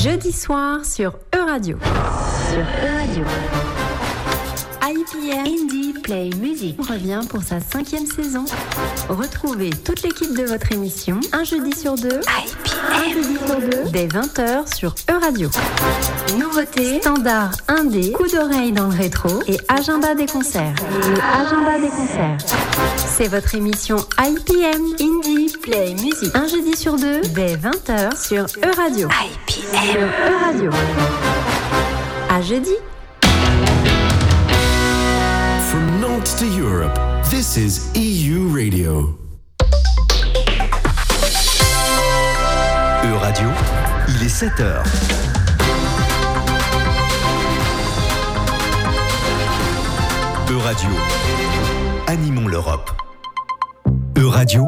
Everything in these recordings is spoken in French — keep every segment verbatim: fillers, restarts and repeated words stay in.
Jeudi soir sur Euradio. Sur Euradio. I P M Indie Play Music revient pour sa cinquième saison. Retrouvez toute l'équipe de votre émission un jeudi sur deux, I P M un jeudi sur deux, dès vingt heures sur Euradio. Nouveautés, standards indé, coup d'oreille dans le rétro et agenda des concerts. Le agenda des concerts. C'est votre émission I P M Indie Play Music un jeudi sur deux, dès vingt heures sur Euradio. I P M sur Euradio. À jeudi. From Nantes to Europe, this is E U Radio. Euradio, il est sept heures. Euradio, animons l'Europe. Euradio,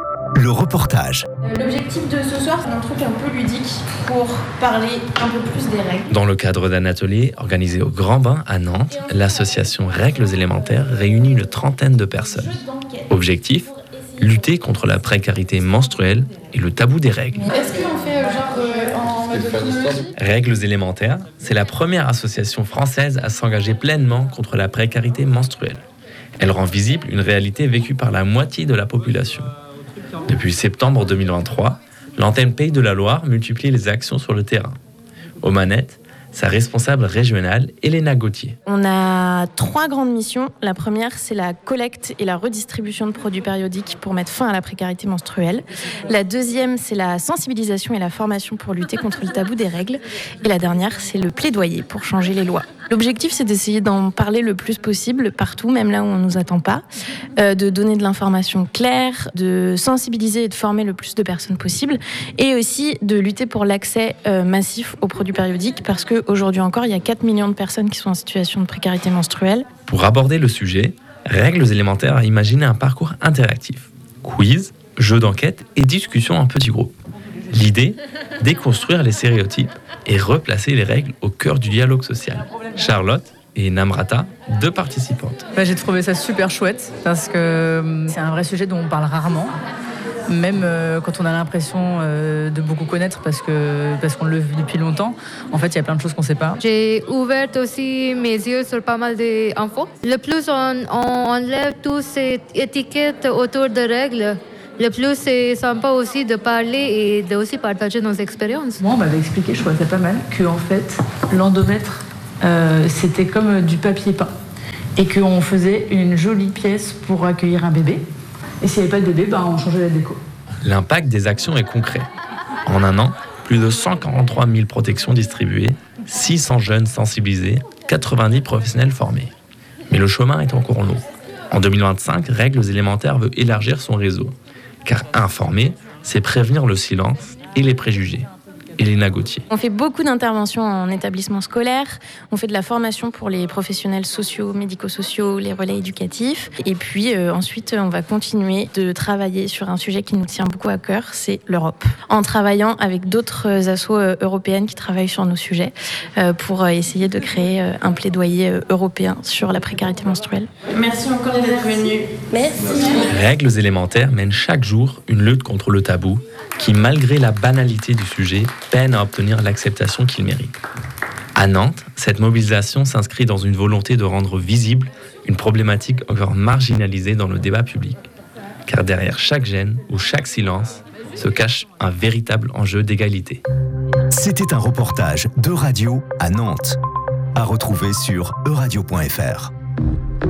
le reportage. L'objectif de ce soir, c'est un truc un peu ludique pour parler un peu plus des règles. Dans le cadre d'un atelier organisé au Grand Bain à Nantes, l'association Règles élémentaires réunit une trentaine de personnes. Objectif, lutter contre la précarité menstruelle et le tabou des règles. Est-ce qu'on fait genre euh, en mode chronologie ? Règles élémentaires, c'est la première association française à s'engager pleinement contre la précarité menstruelle. Elle rend visible une réalité vécue par la moitié de la population. Depuis septembre deux mille vingt-trois, l'antenne Pays de la Loire multiplie les actions sur le terrain. Aux manettes, sa responsable régionale, Elena Gauthier. On a trois grandes missions. La première, c'est la collecte et la redistribution de produits périodiques pour mettre fin à la précarité menstruelle. La deuxième, c'est la sensibilisation et la formation pour lutter contre le tabou des règles. Et la dernière, c'est le plaidoyer pour changer les lois. L'objectif, c'est d'essayer d'en parler le plus possible, partout, même là où on ne nous attend pas, euh, de donner de l'information claire, de sensibiliser et de former le plus de personnes possible, et aussi de lutter pour l'accès euh, massif aux produits périodiques, parce qu'aujourd'hui encore, il y a quatre millions de personnes qui sont en situation de précarité menstruelle. Pour aborder le sujet, Règles élémentaires a imaginé un parcours interactif. Quiz, jeux d'enquête et discussions en petits groupes. L'idée, déconstruire les stéréotypes et replacer les règles au cœur du dialogue social. Charlotte et Namrata, deux participantes. Bah, j'ai trouvé ça super chouette parce que c'est un vrai sujet dont on parle rarement, même euh, quand on a l'impression euh, de beaucoup connaître parce, que, parce qu'on le vit depuis longtemps. En fait, il y a plein de choses qu'on ne sait pas. J'ai ouvert aussi mes yeux sur pas mal d'infos. Le plus on, on enlève toutes ces étiquettes autour des règles, le plus c'est sympa aussi de parler et de aussi partager nos expériences. Moi, on m'avait expliqué, je trouvais ça pas mal, que en fait, l'endomètre, euh, c'était comme du papier peint. Et qu'on faisait une jolie pièce pour accueillir un bébé. Et s'il n'y avait pas de bébé, bah, on changeait la déco. L'impact des actions est concret. En un an, plus de cent quarante-trois mille protections distribuées, six cents jeunes sensibilisés, quatre-vingt-dix professionnels formés. Mais le chemin est encore long. En deux mille vingt-cinq, Règles élémentaires veut élargir son réseau. Car informer, c'est prévenir le silence et les préjugés. Elena Gauthier. On fait beaucoup d'interventions en établissement scolaire, on fait de la formation pour les professionnels sociaux, médico-sociaux, les relais éducatifs. Et puis euh, ensuite, on va continuer de travailler sur un sujet qui nous tient beaucoup à cœur, c'est l'Europe. En travaillant avec d'autres assos euh, européennes qui travaillent sur nos sujets euh, pour euh, essayer de créer euh, un plaidoyer euh, européen sur la précarité menstruelle. Merci encore d'être venu. Merci. Règles élémentaires mènent chaque jour une lutte contre le tabou qui, malgré la banalité du sujet, peine à obtenir l'acceptation qu'il mérite. À Nantes, cette mobilisation s'inscrit dans une volonté de rendre visible une problématique encore marginalisée dans le débat public. Car derrière chaque gêne ou chaque silence se cache un véritable enjeu d'égalité. C'était un reportage d'Euradio à Nantes. À retrouver sur euradio point f r.